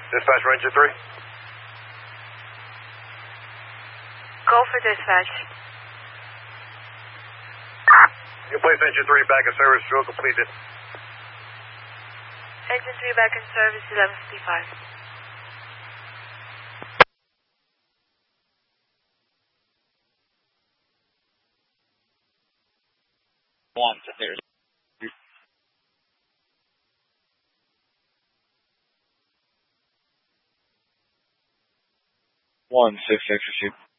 Dispatch Ranger 3. Go for dispatch. You place Engine 3 back in service, drill completed. Engine 3 back in service, 11:55. Once if there's 1-6 extra